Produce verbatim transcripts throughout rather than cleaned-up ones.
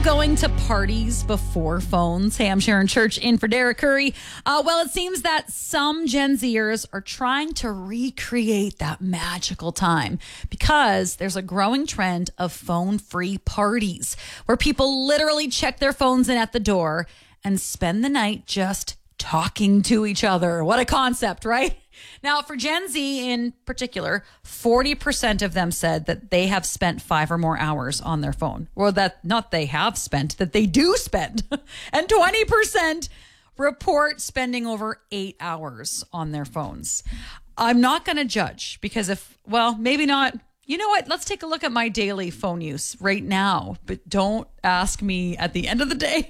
going to parties before phones? Hey, I'm Sharon Church in for Derek Curry. Uh, well, it seems that some Gen Zers are trying to recreate that magical time because there's a growing trend of phone-free parties where people literally check their phones in at the door and spend the night just talking to each other. What a concept, right? Now, for Gen Z in particular, forty percent of them said that they have spent five or more hours on their phone. Or that not they have spent, that they do spend. And twenty percent report spending over eight hours on their phones. I'm not going to judge because if, well, maybe not. You know what? Let's take a look at my daily phone use right now. But don't ask me at the end of the day.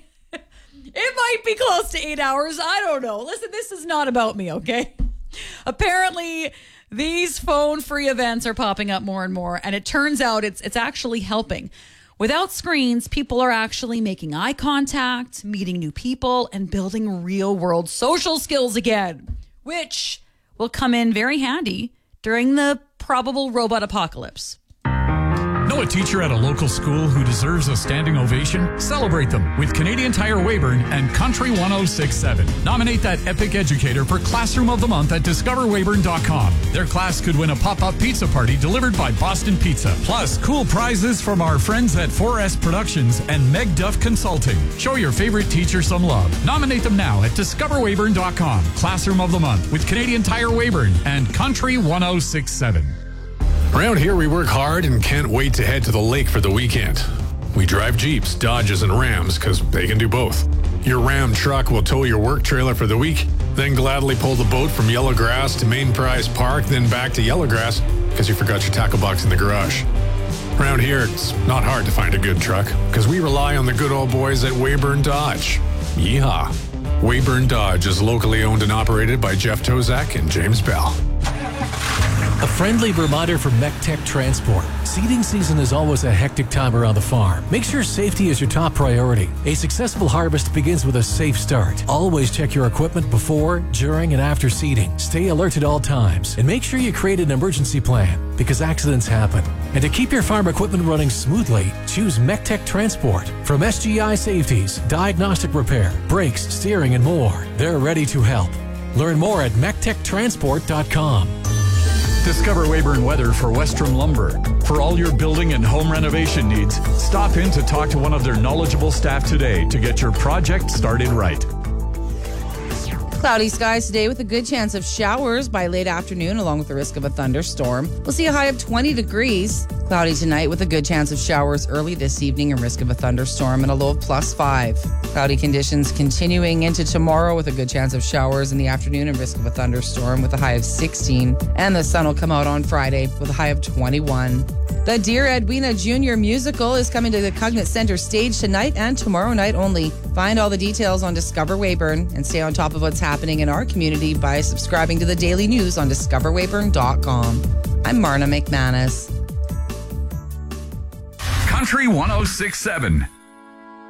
It might be close to eight hours. I don't know. Listen, this is not about me, okay? Apparently, these phone-free events are popping up more and more, and it turns out it's it's actually helping. Without screens, people are actually making eye contact, meeting new people, and building real-world social skills again, which will come in very handy during the probable robot apocalypse. Know a teacher at a local school who deserves a standing ovation? Celebrate them with Canadian Tire Weyburn and Country one oh six point seven. Nominate that epic educator for Classroom of the Month at discover weyburn dot com. Their class could win a pop-up pizza party delivered by Boston Pizza. Plus, cool prizes from our friends at four S Productions and Meg Duff Consulting. Show your favorite teacher some love. Nominate them now at discover weyburn dot com. Classroom of the Month with Canadian Tire Weyburn and Country one oh six point seven. Around here, we work hard and can't wait to head to the lake for the weekend. We drive Jeeps, Dodges, and Rams because they can do both. Your Ram truck will tow your work trailer for the week, then gladly pull the boat from Yellowgrass to Main Prize Park, then back to Yellowgrass because you forgot your tackle box in the garage. Around here, it's not hard to find a good truck because we rely on the good old boys at Weyburn Dodge. Yeehaw. Weyburn Dodge is locally owned and operated by Jeff Tozak and James Bell. A friendly reminder from MECTEC Transport. Seeding season is always a hectic time around the farm. Make sure safety is your top priority. A successful harvest begins with a safe start. Always check your equipment before, during, and after seeding. Stay alert at all times. And make sure you create an emergency plan because accidents happen. And to keep your farm equipment running smoothly, choose MECTEC Transport. From S G I Safeties, diagnostic repair, brakes, steering, and more. They're ready to help. Learn more at mectec transport dot com. Discover Weyburn Weather for Western Lumber. For all your building and home renovation needs, stop in to talk to one of their knowledgeable staff today to get your project started right. Cloudy skies today with a good chance of showers by late afternoon along with the risk of a thunderstorm. We'll see a high of twenty degrees. Cloudy tonight with a good chance of showers early this evening and risk of a thunderstorm and a low of plus five. Cloudy conditions continuing into tomorrow with a good chance of showers in the afternoon and risk of a thunderstorm with a high of sixteen. And the sun will come out on Friday with a high of twenty-one. The Dear Edwina Junior musical is coming to the Cognate Center stage tonight and tomorrow night only. Find all the details on Discover Weyburn and stay on top of what's happening in our community by subscribing to the daily news on discover weyburn dot com. I'm Marna McManus. Country one oh six point seven.